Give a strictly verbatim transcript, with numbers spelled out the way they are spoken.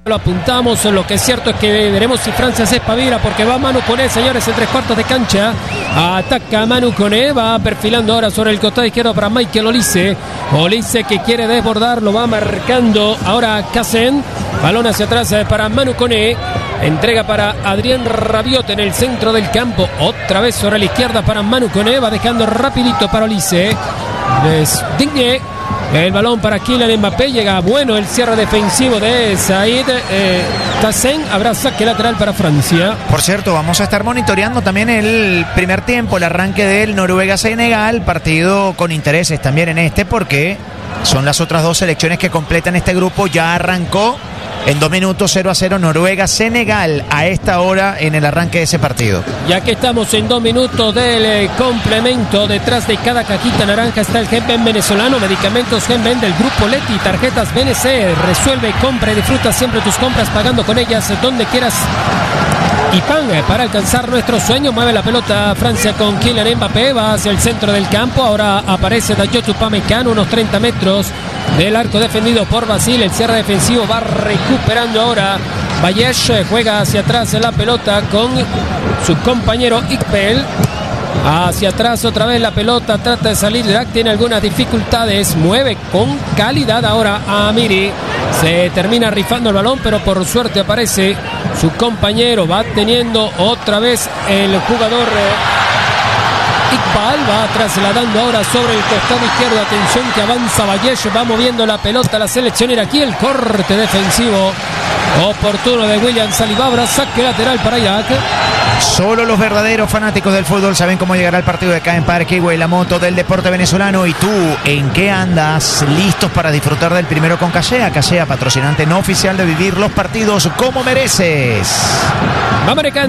Lo apuntamos, lo que es cierto es que veremos si Francia se espabila porque va Manu Koné, señores, en tres cuartos de cancha. Ataca Manu Koné, va perfilando ahora sobre el costado izquierdo para Michael Olise. Olise que quiere desbordar, lo va marcando ahora Casen. Balón hacia atrás para Manu Koné. Entrega para Adrien Rabiot en el centro del campo. Otra vez sobre la izquierda para Manu Koné, va dejando rapidito para Olise. Digne. El balón para Kylian Mbappé, llega bueno el cierre defensivo de Said eh, Tassen. Habrá saque lateral para Francia. Por cierto, vamos a estar monitoreando también el primer tiempo, el arranque del Noruega-Senegal, partido con intereses también en este porque son las otras dos selecciones que completan este grupo. Ya arrancó en dos minutos cero a cero Noruega-Senegal a esta hora en el arranque de ese partido. Ya que estamos en dos minutos del eh, complemento, detrás de cada cajita naranja está el Genben venezolano, medicamentos Genben del grupo Leti, tarjetas B N C, resuelve, compra y disfruta siempre tus compras pagando con ellas donde quieras. Y pan para alcanzar nuestro sueño. Mueve la pelota Francia con Kylian Mbappé, va hacia el centro del campo. Ahora aparece Dayot Upamecano, unos treinta metros del arco defendido por Brasil. El cierre defensivo va recuperando ahora Bayesh, juega hacia atrás la pelota con su compañero Iqbal. Hacia atrás otra vez la pelota, trata de salir, tiene algunas dificultades, mueve con calidad ahora a Amiri. Se termina rifando el balón, pero por suerte aparece su compañero. Va teniendo otra vez el jugador eh, Iqbal, va trasladando ahora sobre el costado izquierdo. Atención que avanza Bayesh, va moviendo la pelota la selección iraquí. El corte defensivo oportuno de William Saliba. Habrá saque lateral para Irak. Solo los verdaderos fanáticos del fútbol saben cómo llegará el partido de acá en Parquígüe, la moto del deporte venezolano. ¿Y tú en qué andas? ¿Listos para disfrutar del primero con Cachea? Cachea, patrocinante no oficial de vivir los partidos como mereces. Va marcando